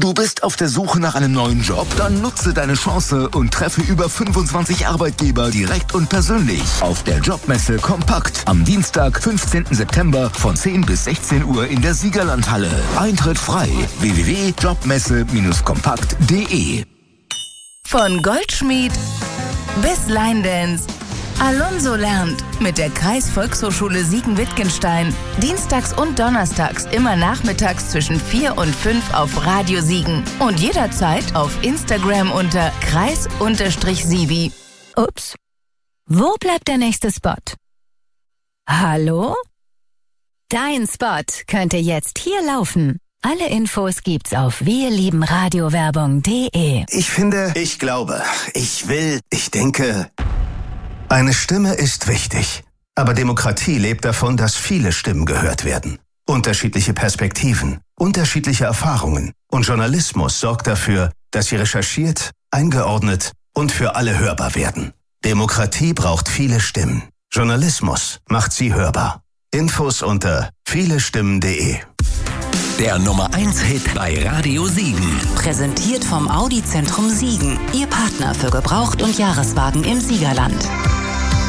Du bist auf der Suche nach einem neuen Job? Dann nutze deine Chance und treffe über 25 Arbeitgeber direkt und persönlich auf der Jobmesse Kompakt am Dienstag, 15. September von 10 bis 16 Uhr in der Siegerlandhalle. Eintritt frei. www.jobmesse-kompakt.de. Von Goldschmied bis Line Dance. Alonso lernt mit der Kreisvolkshochschule Siegen-Wittgenstein. Dienstags und donnerstags immer nachmittags zwischen 4 und 5 auf Radio Siegen. Und jederzeit auf Instagram unter Kreis-Sivi. Ups. Wo bleibt der nächste Spot? Hallo? Dein Spot könnte jetzt hier laufen. Alle Infos gibt's auf wirliebenradiowerbung.de. Ich finde, ich glaube, ich will, ich denke... Eine Stimme ist wichtig, aber Demokratie lebt davon, dass viele Stimmen gehört werden. Unterschiedliche Perspektiven, unterschiedliche Erfahrungen und Journalismus sorgt dafür, dass sie recherchiert, eingeordnet und für alle hörbar werden. Demokratie braucht viele Stimmen. Journalismus macht sie hörbar. Infos unter vielestimmen.de. Der Nummer 1 Hit bei Radio Siegen. Präsentiert vom Audi Zentrum Siegen. Ihr Partner für Gebraucht- und Jahreswagen im Siegerland.